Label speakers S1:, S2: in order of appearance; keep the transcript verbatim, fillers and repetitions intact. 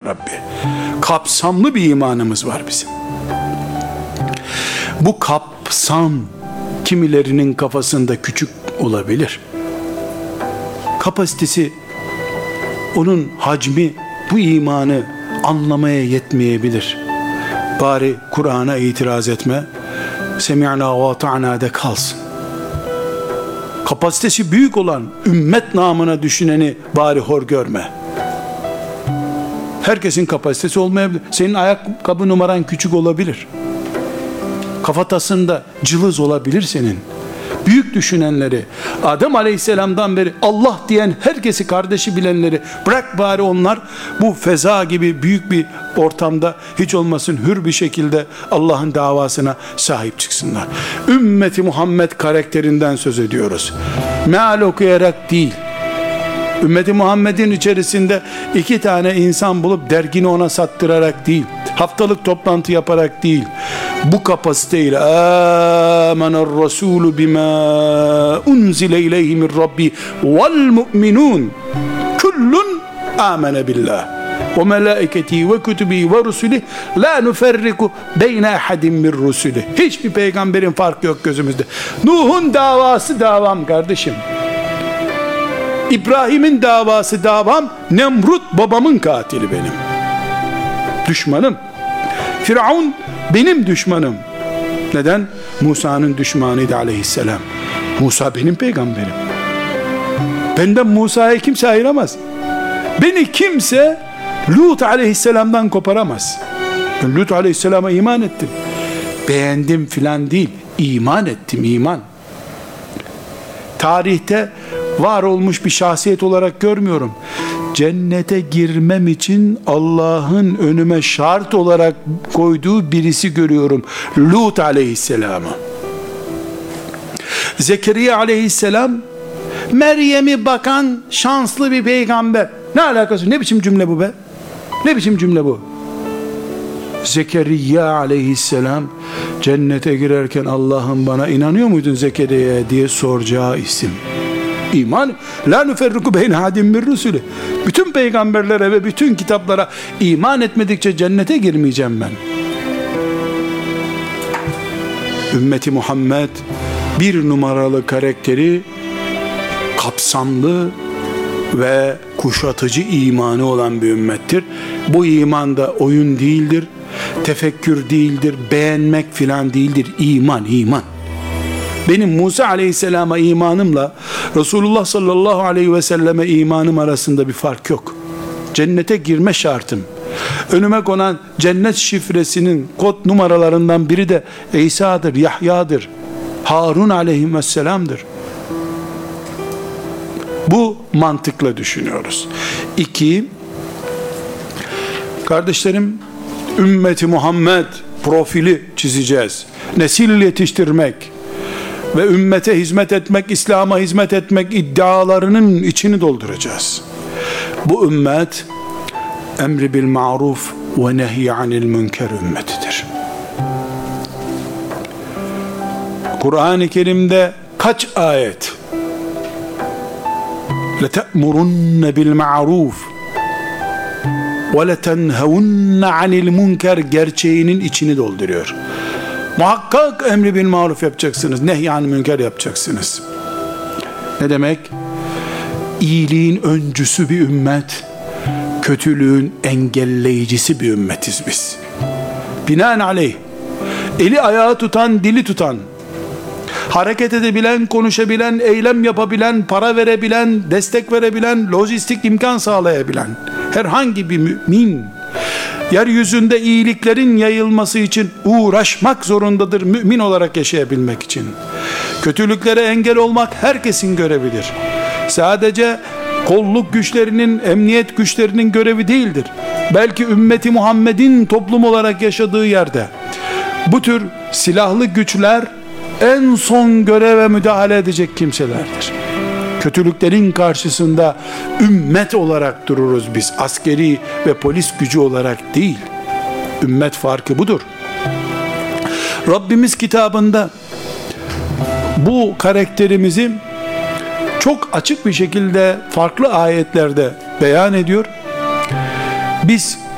S1: Rabbi. Kapsamlı bir imanımız var bizim. Bu kapsam kimilerinin kafasında küçük olabilir. Kapasitesi, onun hacmi bu imanı anlamaya yetmeyebilir. Bari Kur'an'a itiraz etme, semi'na ve ata'na de kalsın. Kapasitesi büyük olan ümmet namına düşüneni bari hor görme. Herkesin kapasitesi olmayabilir. Senin ayakkabı numaran küçük olabilir. Kafatasında cılız olabilir senin. Büyük düşünenleri, Adem Aleyhisselam'dan beri Allah diyen herkesi kardeşi bilenleri bırak, bari onlar bu feza gibi büyük bir ortamda hiç olmasın hür bir şekilde Allah'ın davasına sahip çıksınlar. Ümmeti Muhammed karakterinden söz ediyoruz. Meal okuyarak değil. Ümmeti Muhammed'in içerisinde iki tane insan bulup dergini ona sattırarak değil, haftalık toplantı yaparak değil, bu kapasiteyle âmener rasûlü bimâ unzile ileyhi min rabbi vel mu'minûn kullun âmene billah ve melâiketi ve kütübî ve rusulih la nuferriku beyne ahadin min rusulih. Hiçbir peygamberin farkı yok gözümüzde. Nuh'un davası davam kardeşim. İbrahim'in davası davam. Nemrut babamın katili benim. Düşmanım. Firavun benim düşmanım. Neden? Musa'nın düşmanıydı aleyhisselam. Musa benim peygamberim. Benden Musa'yı kimse ayıramaz. Beni kimse Lut aleyhisselamdan koparamaz. Ben Lut aleyhisselama iman ettim. Beğendim filan değil. İman ettim, iman. Tarihte var olmuş bir şahsiyet olarak görmüyorum. Cennete girmem için Allah'ın önüme şart olarak koyduğu birisi görüyorum. Lut aleyhisselamı. Zekeriya aleyhisselam Meryem'i bakan şanslı bir peygamber. Ne alakası? Ne biçim cümle bu be? Ne biçim cümle bu? Zekeriya aleyhisselam cennete girerken Allah'ım bana inanıyor muydun Zekeriya'ya diye soracağı isim. İman, la nuferriku beyne ahadin min rusulih. Bütün peygamberlere ve bütün kitaplara iman etmedikçe cennete girmeyeceğim ben. Ümmeti Muhammed bir numaralı karakteri kapsamlı ve kuşatıcı imanı olan bir ümmettir. Bu iman da oyun değildir, tefekkür değildir, beğenmek filan değildir. İman, iman. Benim Musa aleyhisselama imanımla Resulullah sallallahu aleyhi ve selleme imanım arasında bir fark yok. Cennete girme şartım, önüme konan cennet şifresinin kod numaralarından biri de İsa'dır, Yahya'dır, Harun aleyhisselam'dır. Bu mantıkla düşünüyoruz. İki, kardeşlerim, ümmeti Muhammed profili çizeceğiz. Nesil yetiştirmek ve ümmete hizmet etmek, İslam'a hizmet etmek iddialarının içini dolduracağız. Bu ümmet emri bil ma'ruf ve nehy anil münker ümmetidir. Kur'an-ı Kerim'de kaç ayet لَتَأْمُرُنَّ بِالْمَعْرُوفِ وَلَتَنْهَوُنَّ عَنِ الْمُنْكَرِ gerçeğinin içini dolduruyor. Muhakkak emri bil maruf yapacaksınız, nehy-i münker yapacaksınız. Ne demek? İyiliğin öncüsü bir ümmet, kötülüğün engelleyicisi bir ümmetiz biz. Binaenaleyh, eli ayağı tutan, dili tutan, hareket edebilen, konuşabilen, eylem yapabilen, para verebilen, destek verebilen, lojistik imkan sağlayabilen herhangi bir mümin, yeryüzünde iyiliklerin yayılması için uğraşmak zorundadır mümin olarak yaşayabilmek için. Kötülüklere engel olmak herkesin görevidir. Sadece kolluk güçlerinin, emniyet güçlerinin görevi değildir. Belki ümmeti Muhammed'in toplum olarak yaşadığı yerde bu tür silahlı güçler en son göreve müdahale edecek kimselerdir. Kötülüklerin karşısında ümmet olarak dururuz biz, askeri ve polis gücü olarak değil. Ümmet farkı budur. Rabbimiz kitabında bu karakterimizi çok açık bir şekilde farklı ayetlerde beyan ediyor. Biz